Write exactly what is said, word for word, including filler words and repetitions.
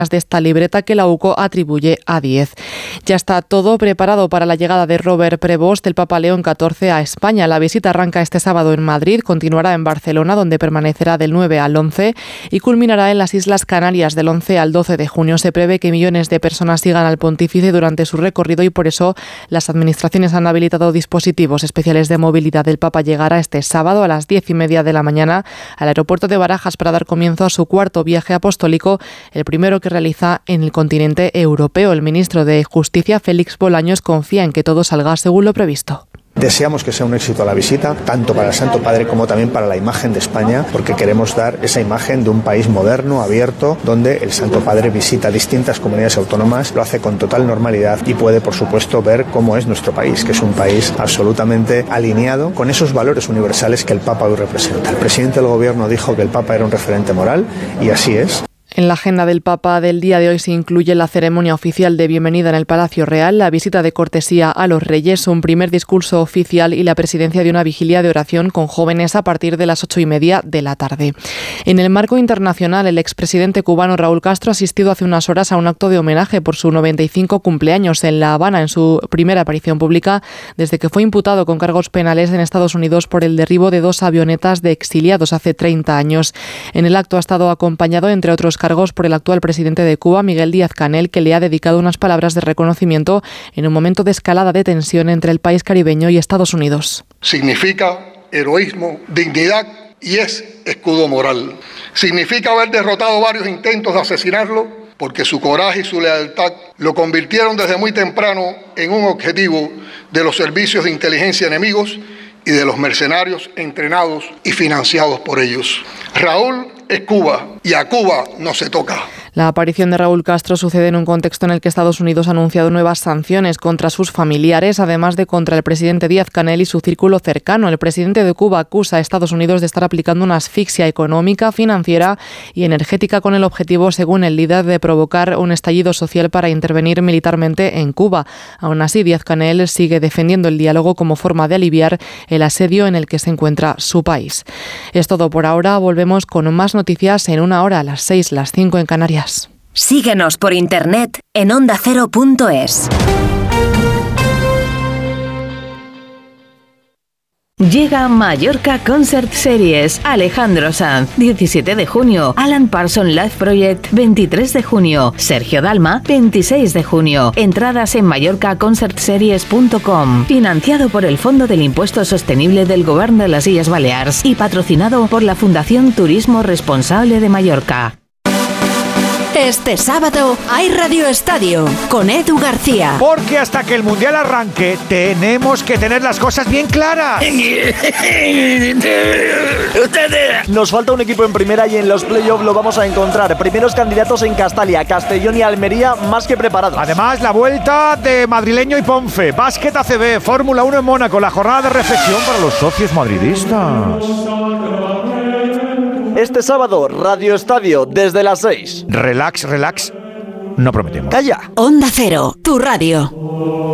de esta libreta que la U C O atribuye a diez. Ya está todo preparado para la llegada de Robert Prevost, del Papa León catorce, a España. La visita arranca este sábado en Madrid, continuará en Barcelona, donde permanecerá del nueve al once, y culminará en las Islas Canarias del once al doce de junio. Se prevé que millones de personas sigan al pontífice durante su recorrido y por eso las administraciones han habilitado dispositivos especiales de movilidad. El Papa llegará este sábado a las diez y media de la mañana al aeropuerto de Barajas para dar comienzo a su cuarto viaje apostólico, el primero que realiza en el continente europeo. El ministro de Justicia, Félix Bolaños, confía en que todo salga según lo previsto. Deseamos que sea un éxito la visita, tanto para el Santo Padre como también para la imagen de España, porque queremos dar esa imagen de un país moderno, abierto, donde el Santo Padre visita distintas comunidades autónomas, lo hace con total normalidad y puede, por supuesto, ver cómo es nuestro país, que es un país absolutamente alineado con esos valores universales que el Papa hoy representa. El presidente del Gobierno dijo que el Papa era un referente moral y así es. En la agenda del Papa del día de hoy se incluye la ceremonia oficial de bienvenida en el Palacio Real, la visita de cortesía a los Reyes, un primer discurso oficial y la presidencia de una vigilia de oración con jóvenes a partir de las ocho y media de la tarde. En el marco internacional, el expresidente cubano Raúl Castro ha asistido hace unas horas a un acto de homenaje por su noventa y cinco cumpleaños en La Habana, en su primera aparición pública desde que fue imputado con cargos penales en Estados Unidos por el derribo de dos avionetas de exiliados hace treinta años. En el acto ha estado acompañado, entre otros cargos, por el actual presidente de Cuba, Miguel Díaz-Canel, que le ha dedicado unas palabras de reconocimiento en un momento de escalada de tensión entre el país caribeño y Estados Unidos. Significa heroísmo, dignidad y es escudo moral. Significa haber derrotado varios intentos de asesinarlo, porque su coraje y su lealtad lo convirtieron desde muy temprano en un objetivo de los servicios de inteligencia enemigos y de los mercenarios entrenados y financiados por ellos. Raúl es Cuba y a Cuba no se toca. La aparición de Raúl Castro sucede en un contexto en el que Estados Unidos ha anunciado nuevas sanciones contra sus familiares, además de contra el presidente Díaz-Canel y su círculo cercano. El presidente de Cuba acusa a Estados Unidos de estar aplicando una asfixia económica, financiera y energética con el objetivo, según el líder, de provocar un estallido social para intervenir militarmente en Cuba. Aún así, Díaz-Canel sigue defendiendo el diálogo como forma de aliviar el asedio en el que se encuentra su país. Es todo por ahora. Volvemos con más noticias en una hora, a las seis, las cinco en Canarias. Síguenos por internet en onda cero punto es. Llega Mallorca Concert Series. Alejandro Sanz, diecisiete de junio. Alan Parsons Live Project, veintitrés de junio. Sergio Dalma, veintiséis de junio. Entradas en mallorca concert series punto com. Financiado por el Fondo del Impuesto Sostenible del Gobierno de las Illes Balears y patrocinado por la Fundación Turismo Responsable de Mallorca. Este sábado hay Radio Estadio con Edu García. Porque hasta que el Mundial arranque tenemos que tener las cosas bien claras. Nos falta un equipo en primera y en los playoffs lo vamos a encontrar. Primeros candidatos en Castalia, Castellón y Almería más que preparados. Además, la vuelta de Madrileño y Ponfe, Básquet A C B, Fórmula uno en Mónaco, la jornada de reflexión para los socios madridistas. Este sábado, Radio Estadio, desde las seis. Relax, relax, no prometemos. ¡Calla! Onda Cero, tu radio.